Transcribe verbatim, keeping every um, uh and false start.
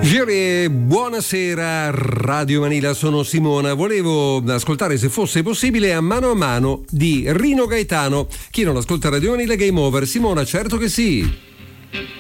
Giri, buonasera Radio Manila, sono Simona. Volevo ascoltare, se fosse possibile, A mano a mano di Rino Gaetano. Chi non ascolta Radio Manila, game over. Simona, certo che sì.